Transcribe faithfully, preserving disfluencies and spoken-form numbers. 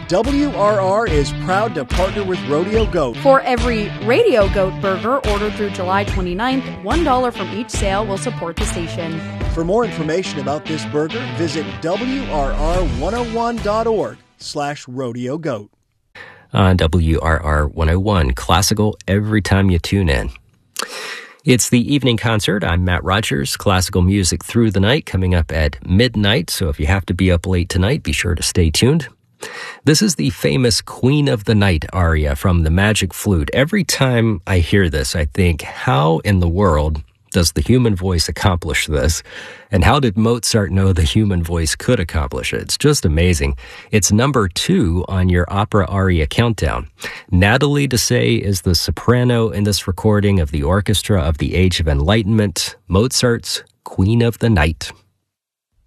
W R R is proud to partner with Rodeo Goat. For every Radio Goat burger ordered through July twenty-ninth, one dollar from each sale will support the station. For more information about this burger, visit W R R one oh one dot org slash rodeo goat. On W R R one oh one, classical every time you tune in. It's the evening concert. I'm Matt Rogers. Classical music through the night coming up at midnight. So if you have to be up late tonight, be sure to stay tuned. This is the famous Queen of the Night aria from the Magic Flute. Every time I hear this, I think, how in the world does the human voice accomplish this? And how did Mozart know the human voice could accomplish it? It's just amazing. It's number two on your opera aria countdown. Nathalie Dessay is the soprano in this recording of the Orchestra of the Age of Enlightenment, Mozart's Queen of the Night.